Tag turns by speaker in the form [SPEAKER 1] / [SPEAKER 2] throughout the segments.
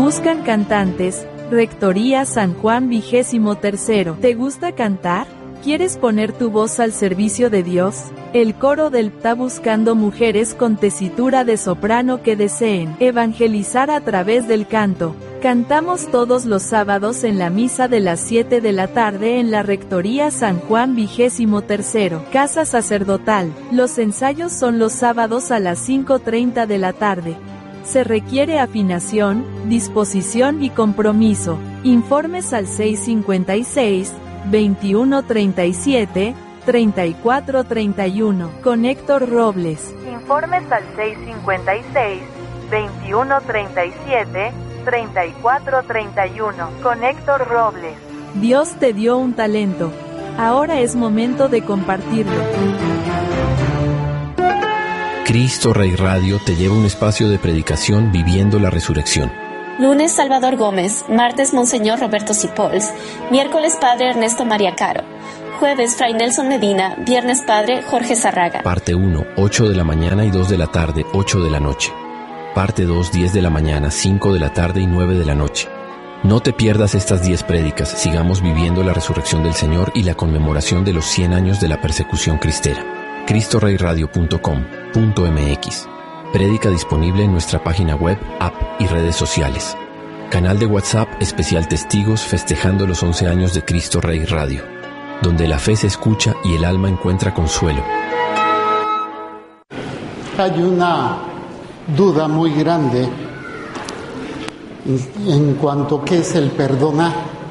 [SPEAKER 1] Buscan cantantes. Rectoría San Juan 23. ¿Te gusta cantar? ¿Quieres poner tu voz al servicio de Dios? El coro del está buscando mujeres con tesitura de soprano que deseen evangelizar a través del canto. Cantamos todos los sábados en la misa de las 7 de la tarde en la Rectoría San Juan 23, Casa Sacerdotal. Los ensayos son los sábados a las 5:30 de la tarde. Se requiere afinación, disposición y compromiso. Informes al 656-2137-3431 con Héctor Robles. Informes al 656-2137-3431 con Héctor Robles. Dios te dio un talento. Ahora es momento de compartirlo.
[SPEAKER 2] Cristo Rey Radio te lleva a un espacio de predicación viviendo la resurrección.
[SPEAKER 3] Lunes, Salvador Gómez. Martes, Monseñor Roberto Cipols. Miércoles, Padre Ernesto María Caro. Jueves, Fray Nelson Medina. Viernes, Padre Jorge Zarraga.
[SPEAKER 2] Parte 1, 8 de la mañana y 2 de la tarde, 8 de la noche. Parte 2, 10 de la mañana, 5 de la tarde y 9 de la noche. No te pierdas estas 10 prédicas. Sigamos viviendo la resurrección del Señor y la conmemoración de los 100 años de la persecución cristera. CristoReyRadio.com.mx. Prédica disponible en nuestra página web, app y redes sociales. Canal de WhatsApp especial Testigos festejando los 11 años de Cristo Rey Radio, donde la fe se escucha y el alma encuentra consuelo.
[SPEAKER 4] Hay una duda muy grande en cuanto a qué es el perdonar.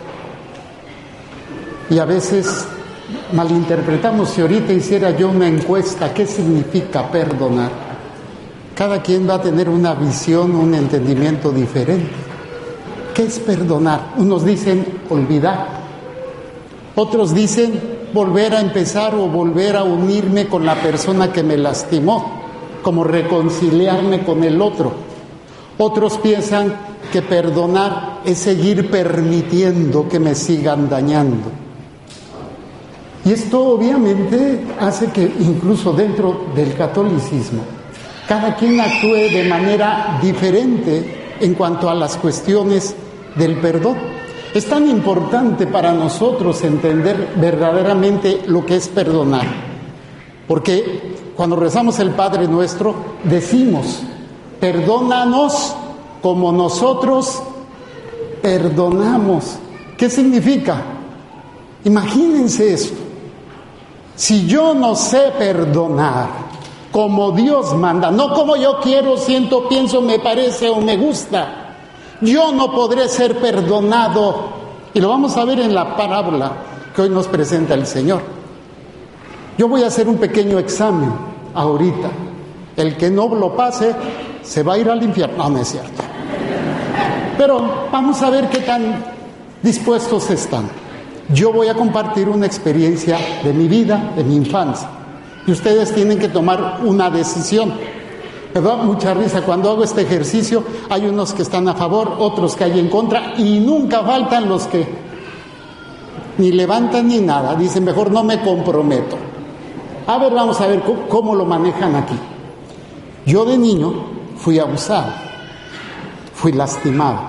[SPEAKER 4] Y a veces malinterpretamos. Si ahorita hiciera yo una encuesta, ¿qué significa perdonar? Cada quien va a tener una visión, un entendimiento diferente. ¿Qué es perdonar? Unos dicen olvidar, otros dicen volver a empezar o volver a unirme con la persona que me lastimó, como reconciliarme con el otro. Otros piensan que perdonar es seguir permitiendo que me sigan dañando. Y esto obviamente hace que incluso dentro del catolicismo cada quien actúe de manera diferente en cuanto a las cuestiones del perdón. Es tan importante para nosotros entender verdaderamente lo que es perdonar, porque cuando rezamos el Padre Nuestro decimos: perdónanos como nosotros perdonamos. ¿Qué significa? Imagínense esto. Si yo no sé perdonar como Dios manda, no como yo quiero, siento, pienso, me parece o me gusta, yo no podré ser perdonado. Y lo vamos a ver en la parábola que hoy nos presenta el Señor. Yo voy a hacer un pequeño examen ahorita. El que no lo pase se va a ir al infierno. No, no es cierto. Pero vamos a ver qué tan dispuestos están. Yo voy a compartir una experiencia de mi vida, de mi infancia, y ustedes tienen que tomar una decisión. Me da mucha risa cuando hago este ejercicio. Hay unos que están a favor, otros que hay en contra, y nunca faltan los que ni levantan ni nada. Dicen, mejor no me comprometo. A ver, vamos a ver cómo lo manejan aquí. Yo de niño fui abusado, fui lastimado.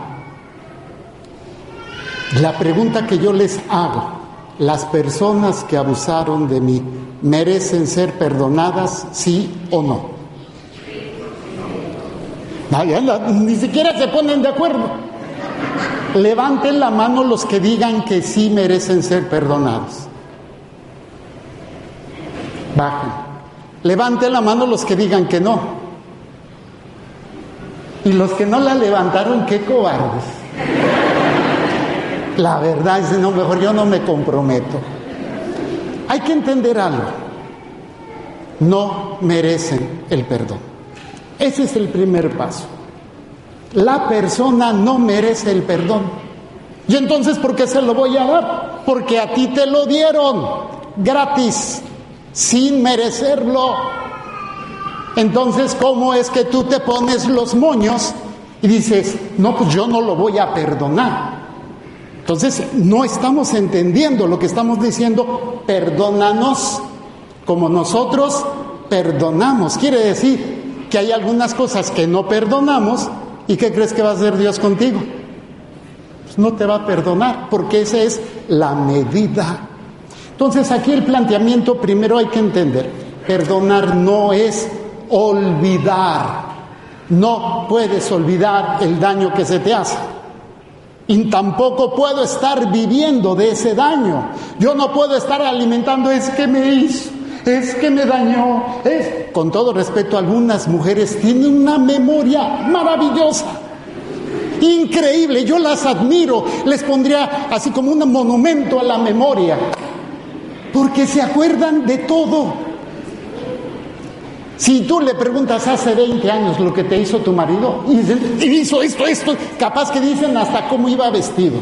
[SPEAKER 4] La pregunta que yo les hago: ¿las personas que abusaron de mí merecen ser perdonadas, sí o no? Ni siquiera se ponen de acuerdo. Levanten la mano los que digan que sí merecen ser perdonados. Bajen. Levanten la mano los que digan que no. Y los que no la levantaron, qué cobardes. La verdad es, no, mejor yo no me comprometo. Hay que entender algo. No merecen el perdón. Ese es el primer paso. La persona no merece el perdón. Y entonces, ¿por qué se lo voy a dar? Porque a ti te lo dieron gratis, sin merecerlo. Entonces, ¿cómo es que tú te pones los moños y dices, no, pues yo no lo voy a perdonar? Entonces, no estamos entendiendo lo que estamos diciendo. Perdónanos como nosotros perdonamos. Quiere decir que hay algunas cosas que no perdonamos. ¿Y qué crees que va a hacer Dios contigo? no te va a perdonar, porque esa es la medida. Entonces aquí el planteamiento primero hay que entender, perdonar no es olvidar, no puedes olvidar el daño que se te hace. Y tampoco puedo estar viviendo de ese daño. Yo no puedo estar alimentando, es que me hizo, es que me dañó. Con todo respeto, algunas mujeres tienen una memoria maravillosa, increíble, yo las admiro, les pondría así como un monumento a la memoria, porque se acuerdan de todo. Si tú le preguntas hace 20 años lo que te hizo tu marido, y dicen, hizo esto, capaz que dicen hasta cómo iba vestido.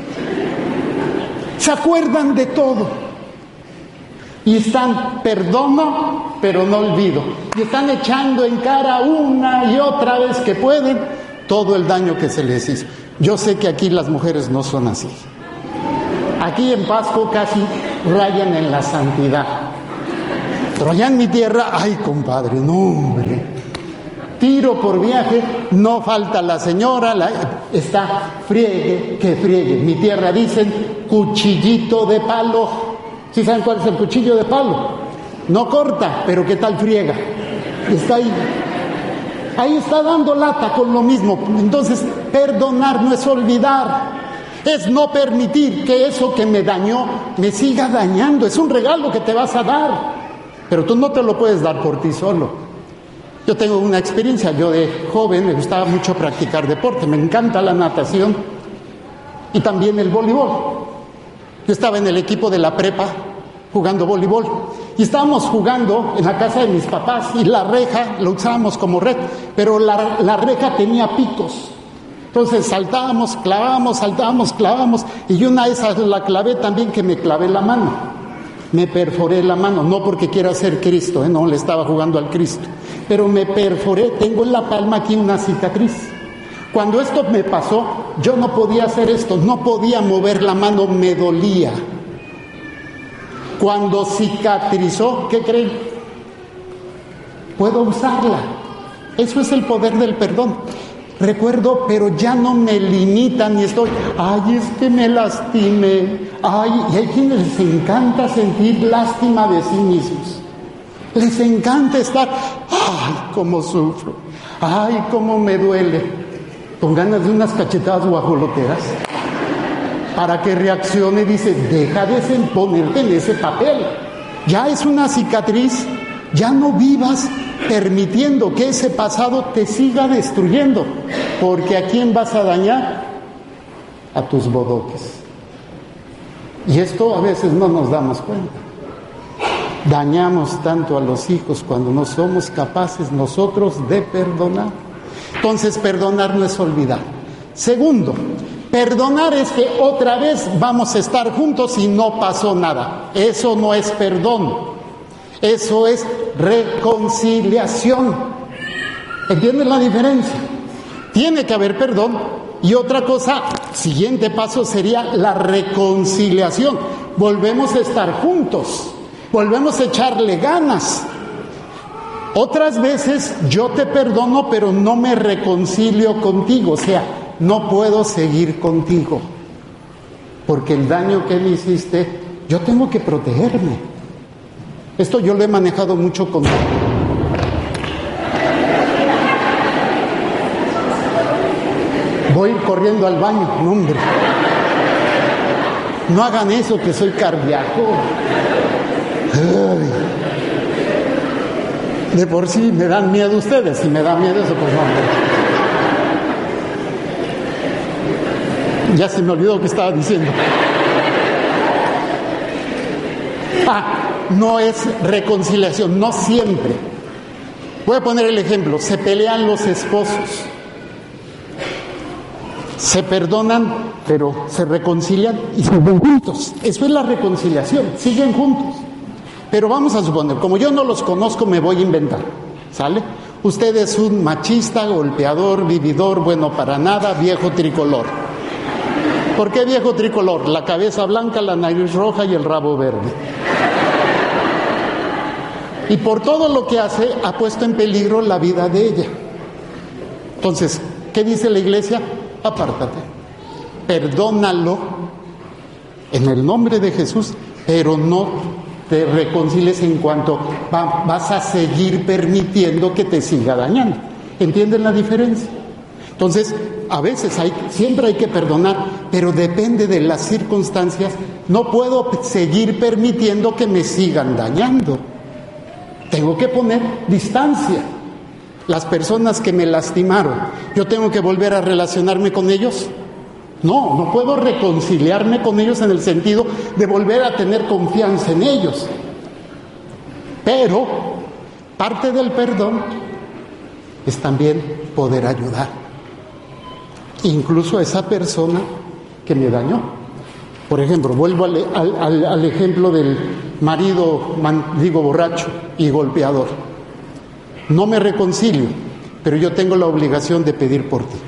[SPEAKER 4] Se acuerdan de todo. Y están, perdono, pero no olvido. Y están echando en cara una y otra vez que pueden todo el daño que se les hizo. Yo sé que aquí las mujeres no son así. Aquí en Pasco casi rayan en la santidad. Pero allá en mi tierra, ay compadre, no hombre, tiro por viaje, no falta la señora, está friegue, que friegue. Mi tierra dicen cuchillito de palo. ¿Sí saben cuál es el cuchillo de palo? No corta, pero ¿qué tal friega? Está ahí está dando lata con lo mismo. Entonces, perdonar no es olvidar, es no permitir que eso que me dañó me siga dañando. Es un regalo que te vas a dar, pero tú no te lo puedes dar por ti solo. Yo tengo una experiencia, yo de joven me gustaba mucho practicar deporte, me encanta la natación y también el voleibol. Yo estaba en el equipo de la prepa jugando voleibol y estábamos jugando en la casa de mis papás y la reja lo usábamos como red, pero la reja tenía picos. Entonces saltábamos, clavábamos y yo una de esas la clavé también, que me clavé la mano. Me perforé la mano, no porque quiera ser Cristo, no le estaba jugando al Cristo, pero me perforé, tengo en la palma aquí una cicatriz. Cuando esto me pasó, yo no podía hacer esto, no podía mover la mano, me dolía. Cuando cicatrizó, ¿qué creen? Puedo usarla. Eso es el poder del perdón. Recuerdo, pero ya no me limitan y estoy, ay, es que me lastimé. Ay, y hay quienes les encanta sentir lástima de sí mismos. Les encanta estar, ay, cómo sufro, ay, cómo me duele, con ganas de unas cachetadas guajoloteras, para que reaccione y dice, deja de ponerte en ese papel. Ya es una cicatriz, ya no vivas permitiendo que ese pasado te siga destruyendo, porque ¿a quién vas a dañar? A tus bodoques. Y esto a veces no nos damos cuenta. Dañamos tanto a los hijos cuando no somos capaces nosotros de perdonar. Entonces, perdonar no es olvidar. Segundo, perdonar es que otra vez vamos a estar juntos y no pasó nada. Eso no es perdón. Eso es reconciliación. ¿Entienden la diferencia? Tiene que haber perdón y otra cosa, siguiente paso sería la reconciliación. Volvemos a estar juntos, volvemos a echarle ganas. Otras veces yo te perdono, pero no me reconcilio contigo, o sea, no puedo seguir contigo, porque el daño que me hiciste, yo tengo que protegerme. Esto yo lo he manejado mucho con... Voy corriendo al baño, no, hombre. No hagan eso, que soy cardíaco. Ay. De por sí me dan miedo ustedes, si me da miedo eso, pues no. Ya se me olvidó que estaba diciendo. No es reconciliación, no siempre. Voy a poner el ejemplo, se pelean los esposos. Se perdonan, pero se reconcilian y siguen juntos. Eso es la reconciliación, siguen juntos. Pero vamos a suponer, como yo no los conozco, me voy a inventar, ¿sale? Usted es un machista, golpeador, vividor, bueno para nada, viejo tricolor. ¿Por qué viejo tricolor? La cabeza blanca, la nariz roja y el rabo verde. Y por todo lo que hace, ha puesto en peligro la vida de ella. Entonces, ¿qué dice la iglesia? Apártate. perdónalo en el nombre de Jesús, pero no te reconcilies en cuanto vas a seguir permitiendo que te siga dañando. ¿Entienden la diferencia? Entonces, a veces siempre hay que perdonar, pero depende de las circunstancias. No puedo seguir permitiendo que me sigan dañando. Tengo que poner distancia. Las personas que me lastimaron, ¿yo tengo que volver a relacionarme con ellos? No puedo reconciliarme con ellos en el sentido de volver a tener confianza en ellos. Pero parte del perdón es también poder ayudar, incluso a esa persona que me dañó. Por ejemplo, vuelvo al ejemplo del marido, borracho y golpeador. No me reconcilio, pero yo tengo la obligación de pedir por ti.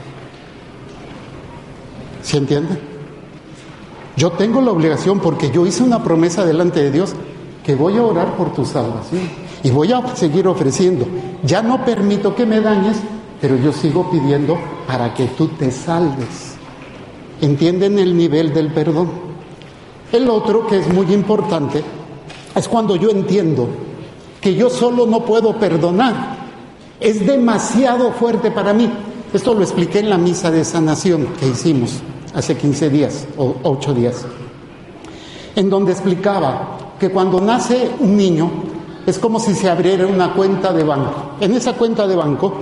[SPEAKER 4] ¿Sí entienden? Yo tengo la obligación porque yo hice una promesa delante de Dios que voy a orar por tu salvación y voy a seguir ofreciendo. Ya no permito que me dañes, pero yo sigo pidiendo para que tú te salves. ¿Entienden el nivel del perdón? El otro, que es muy importante, es cuando yo entiendo que yo solo no puedo perdonar. Es demasiado fuerte para mí. Esto lo expliqué en la misa de sanación que hicimos hace 15 días o 8 días, en donde explicaba que cuando nace un niño es como si se abriera una cuenta de banco. En esa cuenta de banco,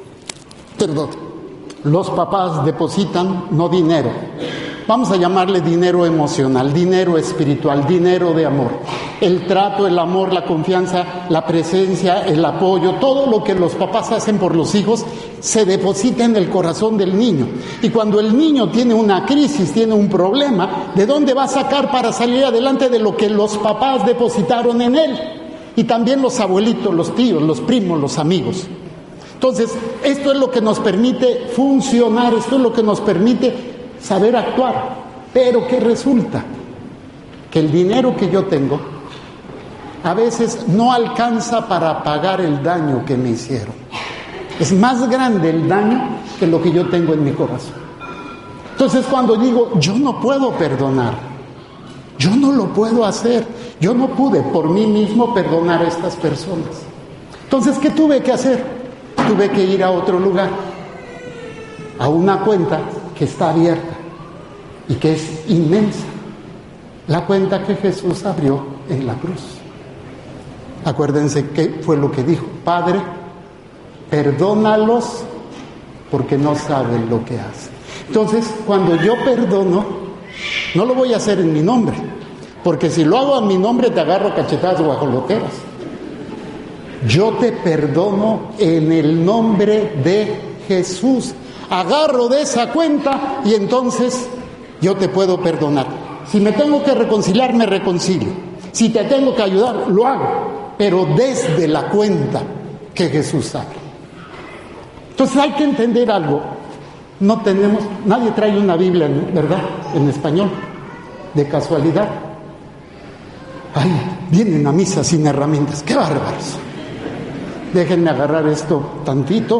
[SPEAKER 4] los papás depositan no dinero, vamos a llamarle dinero emocional, dinero espiritual, dinero de amor. El trato, el amor, la confianza, la presencia, el apoyo, todo lo que los papás hacen por los hijos se deposita en el corazón del niño. Y cuando el niño tiene una crisis, tiene un problema, ¿de dónde va a sacar para salir adelante? De lo que los papás depositaron en él. Y también los abuelitos, los tíos, los primos, los amigos. Entonces, esto es lo que nos permite funcionar, esto es lo que nos permite saber actuar. Pero ¿qué resulta? Que el dinero que yo tengo a veces no alcanza para pagar el daño que me hicieron. Es más grande el daño que lo que yo tengo en mi corazón. Entonces, cuando digo, yo no puedo perdonar, yo no lo puedo hacer, yo no pude por mí mismo perdonar a estas personas. Entonces, ¿qué tuve que hacer? Tuve que ir a otro lugar, a una cuenta que está abierta y que es inmensa, la cuenta que Jesús abrió en la cruz. Acuérdense qué fue lo que dijo: Padre, perdónalos porque no saben lo que hacen. Entonces, cuando yo perdono, no lo voy a hacer en mi nombre, porque si lo hago a mi nombre te agarro cachetadas guajoloteras. Yo te perdono en el nombre de Jesús. Agarro de esa cuenta y entonces yo te puedo perdonar. Si me tengo que reconciliar, me reconcilio. Si te tengo que ayudar, lo hago, pero desde la cuenta que Jesús abre. Entonces hay que entender algo. Nadie trae una Biblia, ¿verdad?, en español, de casualidad. Ay, vienen a misa sin herramientas, qué bárbaros. Déjenme agarrar esto tantito.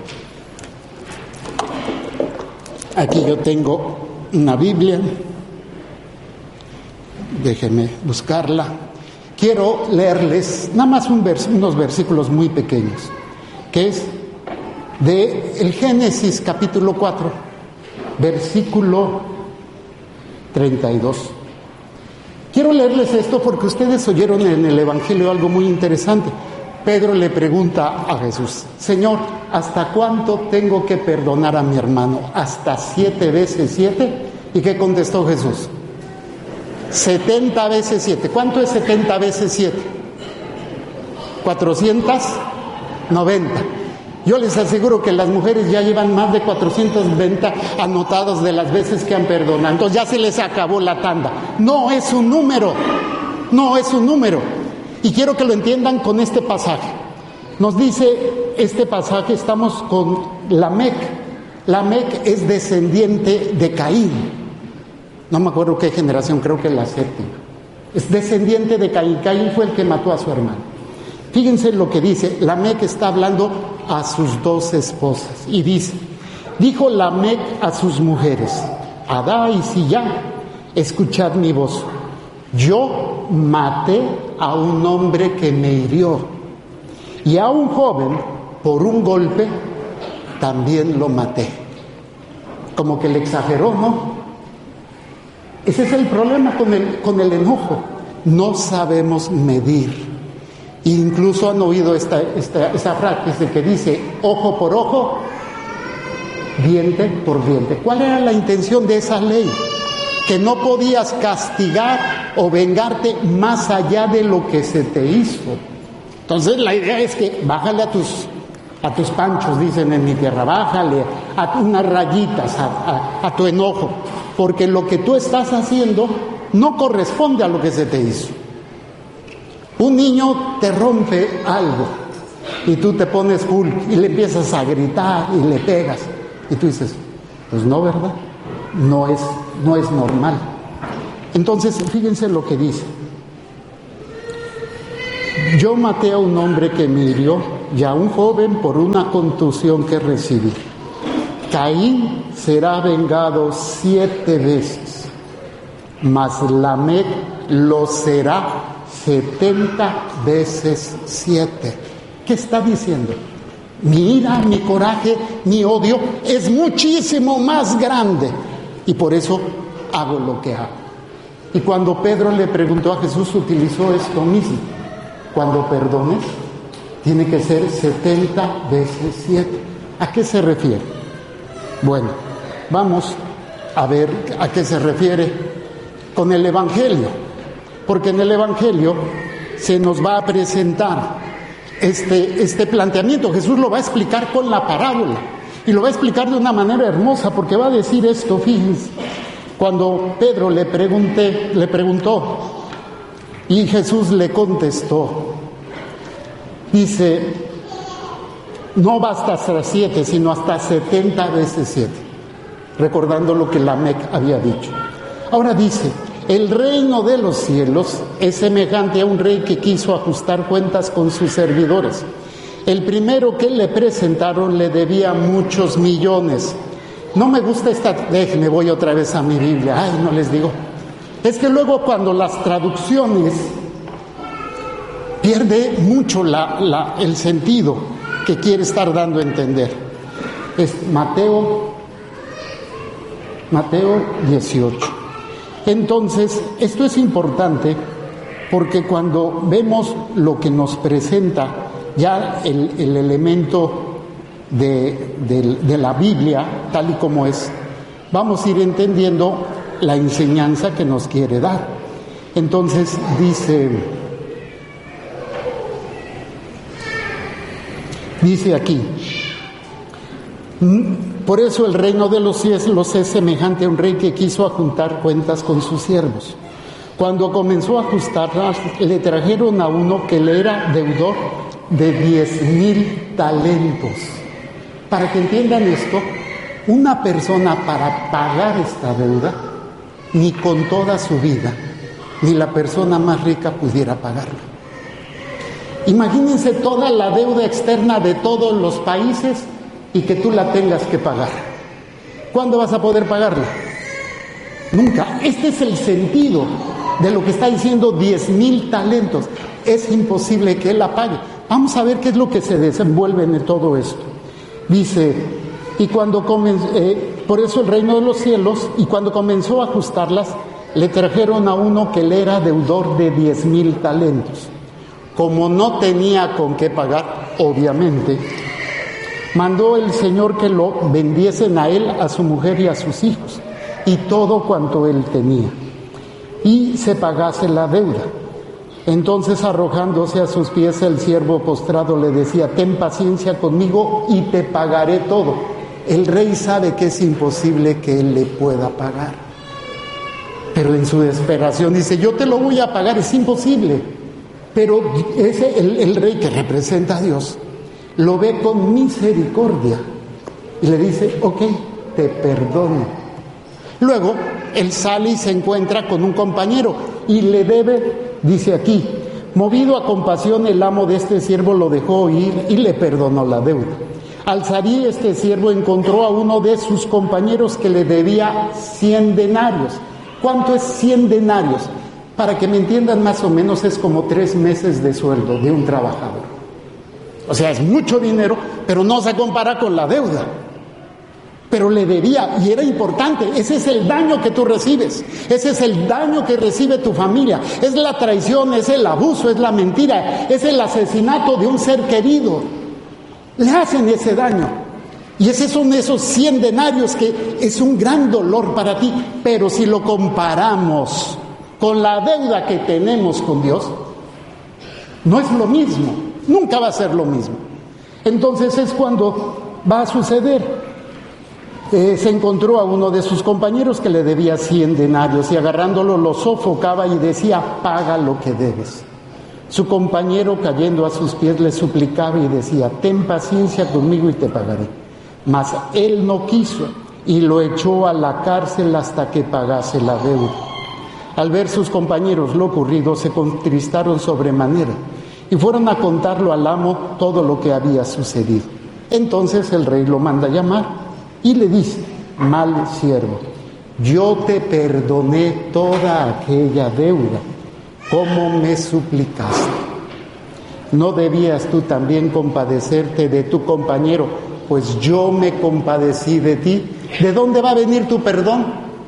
[SPEAKER 4] Aquí yo tengo una Biblia. Déjenme buscarla. Quiero leerles nada más unos versículos muy pequeños, que es de el Génesis capítulo 4, versículo 32. Quiero leerles esto porque ustedes oyeron en el Evangelio algo muy interesante. Pedro le pregunta a Jesús: Señor, ¿hasta cuánto tengo que perdonar a mi hermano? ¿Hasta 7 veces 7? ¿Y qué contestó Jesús? 70 veces 7. ¿Cuánto es 70 veces 7? 490. Yo les aseguro que las mujeres ya llevan más de 490 anotados de las veces que han perdonado. Entonces ya se les acabó la tanda. No es un número. No es un número. Y quiero que lo entiendan con este pasaje. Nos dice este pasaje, estamos con Lamec. Lamec es descendiente de Caín. No me acuerdo qué generación, creo que la 7ª. Es descendiente de Caín. Caín fue el que mató a su hermano. Fíjense lo que dice. Lamec está hablando a sus 2 esposas. Y dice: dijo Lamec a sus mujeres: Adáis y ya, escuchad mi voz. Yo maté a un hombre que me hirió, y a un joven, por un golpe, también lo maté. Como que le exageró, ¿no? Ese es el problema con el enojo. No sabemos medir. Incluso han oído esta frase que dice, ojo por ojo, diente por diente. ¿Cuál era la intención de esa ley? Que no podías castigar o vengarte más allá de lo que se te hizo. Entonces la idea es que bájale a tus panchos, dicen en mi tierra, bájale a unas rayitas a tu enojo, porque lo que tú estás haciendo no corresponde a lo que se te hizo. Un niño te rompe algo y tú te pones Hulk y le empiezas a gritar y le pegas y tú dices, pues no, ¿verdad? No es normal. Entonces, fíjense lo que dice. Yo maté a un hombre que me hirió y a un joven por una contusión que recibí. Caín será vengado 7 veces, mas Lamec lo será 70 veces 7. ¿Qué está diciendo? Mi ira, mi coraje, mi odio es muchísimo más grande y por eso hago lo que hago. Y cuando Pedro le preguntó a Jesús, utilizó esto mismo. Cuando perdones, tiene que ser 70 veces 7. ¿A qué se refiere? Bueno, vamos a ver a qué se refiere con el Evangelio, porque en el Evangelio se nos va a presentar este planteamiento. Jesús lo va a explicar con la parábola y lo va a explicar de una manera hermosa, porque va a decir esto, fíjense. Cuando Pedro le preguntó y Jesús le contestó, dice, no basta hasta 7, sino hasta 70 veces 7, recordando lo que Lamec había dicho. Ahora dice, el reino de los cielos es semejante a un rey que quiso ajustar cuentas con sus servidores. El primero que le presentaron le debía muchos millones. No me gusta déjenme, voy otra vez a mi Biblia. Ay, no les digo. Es que luego cuando las traducciones pierde mucho el sentido que quiere estar dando a entender. Es Mateo 18. Entonces, esto es importante porque cuando vemos lo que nos presenta ya el elemento de la Biblia, tal y como es, vamos a ir entendiendo la enseñanza que nos quiere dar. Entonces dice aquí, por eso el reino de los cielos es semejante a un rey que quiso ajustar cuentas con sus siervos. Cuando comenzó a ajustarlas, le trajeron a uno que le era deudor de 10,000 talentos. Para que entiendan esto, una persona para pagar esta deuda, ni con toda su vida, ni la persona más rica pudiera pagarla. Imagínense toda la deuda externa de todos los países y que tú la tengas que pagar. ¿Cuándo vas a poder pagarla? Nunca. Este es el sentido de lo que está diciendo 10,000 talentos. Es imposible que él la pague. Vamos a ver qué es lo que se desenvuelve en todo esto. Dice, y cuando por eso el reino de los cielos, y cuando comenzó a ajustarlas, le trajeron a uno que le era deudor de 10,000 talentos. Como no tenía con qué pagar, obviamente, mandó el Señor que lo vendiesen a él, a su mujer y a sus hijos, y todo cuanto él tenía, y se pagase la deuda. Entonces, arrojándose a sus pies, el siervo postrado le decía, ten paciencia conmigo y te pagaré todo. El rey sabe que es imposible que él le pueda pagar, pero en su desesperación dice, yo te lo voy a pagar, es imposible. Pero el rey que representa a Dios lo ve con misericordia y le dice, ok, te perdono. Luego, él sale y se encuentra con un compañero y le debe, dice aquí, movido a compasión, el amo de este siervo lo dejó ir y le perdonó la deuda. Al salir este siervo encontró a uno de sus compañeros que le debía 100 denarios. ¿Cuánto es 100 denarios? Para que me entiendan más o menos, es como 3 meses de sueldo de un trabajador. O sea, es mucho dinero, pero no se compara con la deuda. Pero le debía, y era importante. Ese es el daño que tú recibes. Ese es el daño que recibe tu familia. Es la traición, es el abuso, es la mentira, es el asesinato de un ser querido. Le hacen ese daño. Y esos son esos 100 denarios que es un gran dolor para ti. Pero si lo comparamos con la deuda que tenemos con Dios, no es lo mismo. Nunca va a ser lo mismo. Entonces es cuando va a suceder. Se encontró a uno de sus compañeros que le debía 100 denarios y agarrándolo lo sofocaba y decía: paga lo que debes. Su compañero, cayendo a sus pies, le suplicaba y decía: ten paciencia conmigo y te pagaré. Mas él no quiso y lo echó a la cárcel hasta que pagase la deuda. Al ver sus compañeros lo ocurrido, se contristaron sobremanera y fueron a contarlo al amo todo lo que había sucedido. Entonces el rey lo manda llamar y le dice: mal siervo, yo te perdoné toda aquella deuda, como me suplicaste. ¿No debías tú también compadecerte de tu compañero? Pues yo me compadecí de ti. ¿De dónde va a venir tu perdón?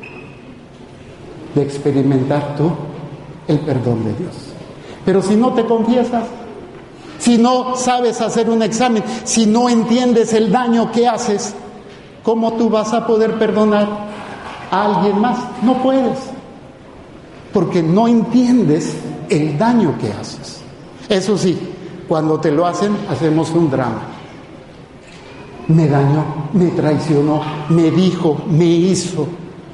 [SPEAKER 4] De experimentar tú el perdón de Dios. Pero si no te confiesas, si no sabes hacer un examen, si no entiendes el daño que haces, ¿cómo tú vas a poder perdonar a alguien más? No puedes, porque no entiendes el daño que haces. Eso sí, cuando te lo hacen, hacemos un drama. Me dañó, me traicionó, me dijo, me hizo.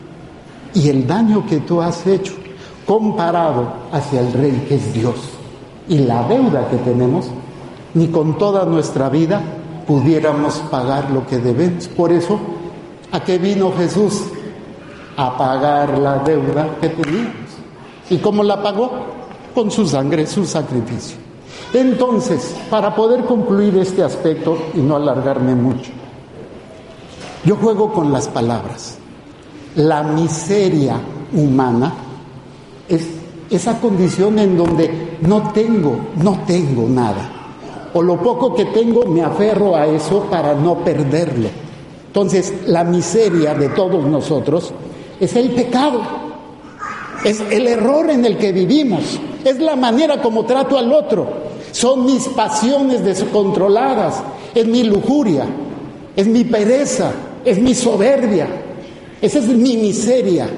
[SPEAKER 4] Y el daño que tú has hecho, comparado hacia el Rey que es Dios, y la deuda que tenemos, ni con toda nuestra vida pudiéramos pagar lo que debemos. Por eso, ¿a qué vino Jesús? A pagar la deuda que teníamos. ¿Y cómo la pagó? Con su sangre, su sacrificio. Entonces, para poder concluir este aspecto y no alargarme mucho, yo juego con las palabras. La miseria humana es esa condición en donde no tengo nada. O lo poco que tengo me aferro a eso para no perderlo. Entonces, la miseria de todos nosotros es el pecado, es el error en el que vivimos, es la manera como trato al otro, son mis pasiones descontroladas, es mi lujuria, es mi pereza, es mi soberbia, esa es mi miseria.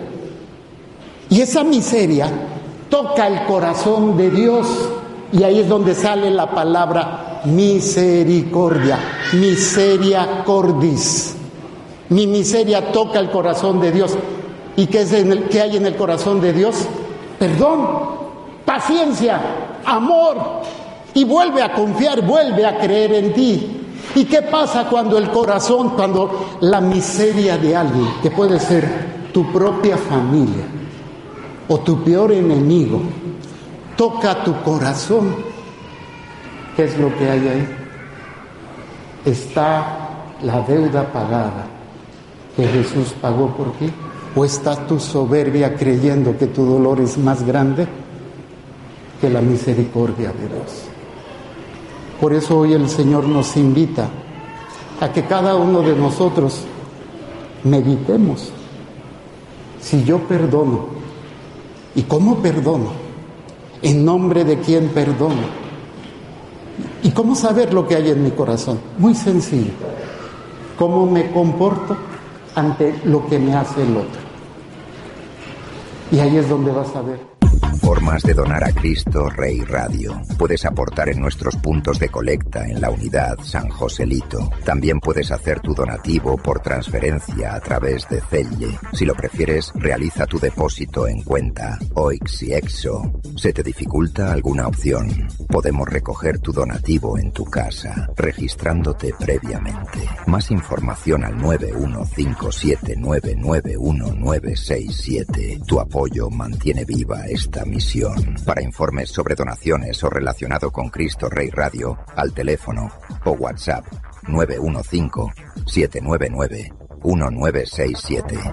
[SPEAKER 4] Y esa miseria toca el corazón de Dios. Y ahí es donde sale la palabra misericordia, miseria cordis. Mi miseria toca el corazón de Dios. ¿Y qué hay en el corazón de Dios? Perdón, paciencia, amor. Y vuelve a confiar, vuelve a creer en ti. ¿Y qué pasa cuando el corazón, cuando la miseria de alguien, que puede ser tu propia familia o tu peor enemigo, toca tu corazón? ¿Qué es lo que hay ahí? ¿Está la deuda pagada que Jesús pagó por ti? ¿O está tu soberbia creyendo que tu dolor es más grande que la misericordia de Dios? Por eso hoy el Señor nos invita a que cada uno de nosotros meditemos. Si yo perdono, ¿y cómo perdono? ¿En nombre de quién perdono? ¿Y cómo saber lo que hay en mi corazón? Muy sencillo. ¿Cómo me comporto ante lo que me hace el otro? Y ahí es donde vas a ver.
[SPEAKER 5] Formas de donar a Cristo Rey Radio. Puedes aportar en nuestros puntos de colecta en la unidad San Joselito. También puedes hacer tu donativo por transferencia a través de Zelle. Si lo prefieres, realiza tu depósito en cuenta OIX y EXO. ¿Se te dificulta alguna opción? Podemos recoger tu donativo en tu casa, registrándote previamente. Más información al 915799197. Tu apoyo mantiene viva esta misión. Para informes sobre donaciones o relacionado con Cristo Rey Radio, al teléfono o WhatsApp 915-799-1967.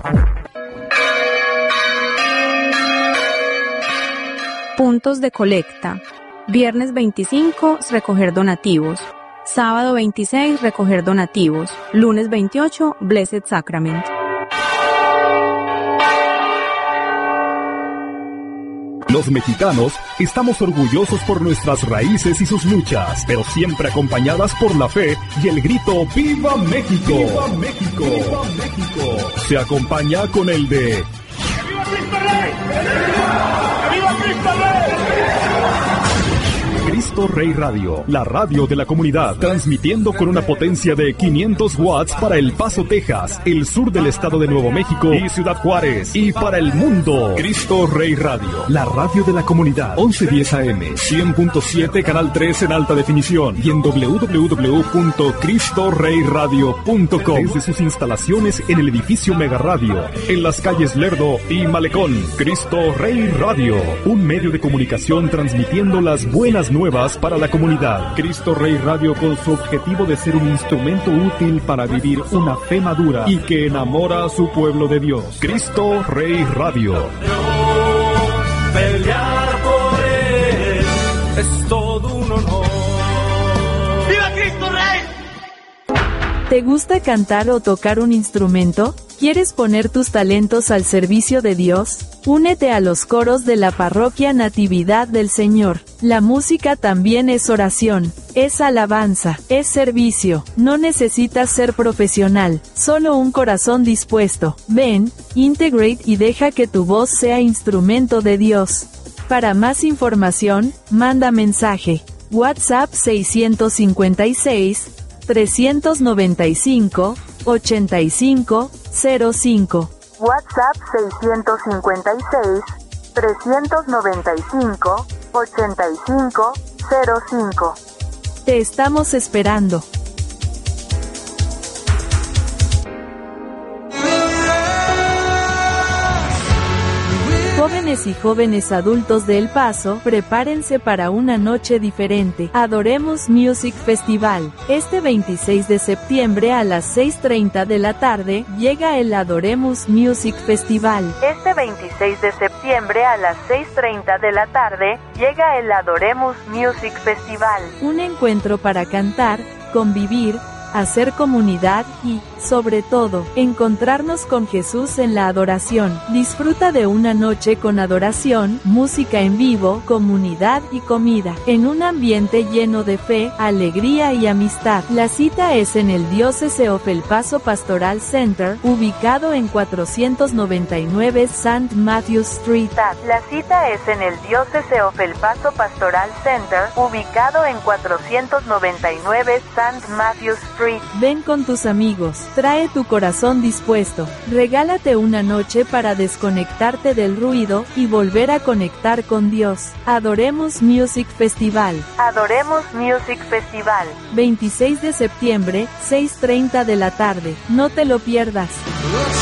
[SPEAKER 6] Puntos de colecta. Viernes 25, recoger donativos. Sábado 26, recoger donativos. Lunes 28, Blessed Sacrament.
[SPEAKER 7] Los mexicanos estamos orgullosos por nuestras raíces y sus luchas, pero siempre acompañadas por la fe y el grito ¡Viva México! ¡Viva México! ¡Viva México! Se acompaña con el de ¡Viva Cristo Rey! ¡Viva Cristo Rey! Cristo Rey Radio, la radio de la comunidad, transmitiendo con una potencia de 500 watts para El Paso, Texas, el sur del estado de Nuevo México y Ciudad Juárez, y para el mundo. Cristo Rey Radio, la radio de la comunidad, 1110 AM, 100.7, canal 3 en alta definición, y en www.cristoreyradio.com, desde sus instalaciones en el edificio Mega Radio, en las calles Lerdo y Malecón. Cristo Rey Radio, un medio de comunicación transmitiendo las buenas nuevas para la comunidad. Cristo Rey Radio, con su objetivo de ser un instrumento útil para vivir una fe madura y que enamora a su pueblo de Dios. Cristo Rey Radio.
[SPEAKER 8] Pelear por él es todo un honor. ¡Viva Cristo Rey!
[SPEAKER 1] ¿Te gusta cantar o tocar un instrumento? ¿Quieres poner tus talentos al servicio de Dios? Únete a los coros de la Parroquia Natividad del Señor. La música también es oración, es alabanza, es servicio. No necesitas ser profesional, solo un corazón dispuesto. Ven, integrate y deja que tu voz sea instrumento de Dios. Para más información, manda mensaje. WhatsApp 656 395 8505.
[SPEAKER 9] WhatsApp 656 395 8505.
[SPEAKER 1] Te estamos esperando. Jóvenes y jóvenes adultos de El Paso, prepárense para una noche diferente. Adoremos Music Festival. Este 26 de septiembre a las 6:30 de la tarde, llega el Adoremos Music Festival.
[SPEAKER 9] Este 26 de septiembre a las 6:30 de la tarde, llega el Adoremos Music Festival.
[SPEAKER 1] Un encuentro para cantar, convivir, hacer comunidad y, sobre todo, encontrarnos con Jesús en la adoración. Disfruta de una noche con adoración, música en vivo, comunidad y comida, en un ambiente lleno de fe, alegría y amistad. La cita es en el Diocese of El Paso Pastoral Center, ubicado en 499 St. Matthews Street.
[SPEAKER 9] La cita es en el Diocese of El Paso Pastoral Center, ubicado en 499 St. Matthews Street.
[SPEAKER 1] Ven con tus amigos. Trae tu corazón dispuesto. Regálate una noche para desconectarte del ruido y volver a conectar con Dios. Adoremos Music Festival.
[SPEAKER 9] Adoremos Music Festival.
[SPEAKER 1] 26 de septiembre, 6:30 de la tarde. No te lo pierdas.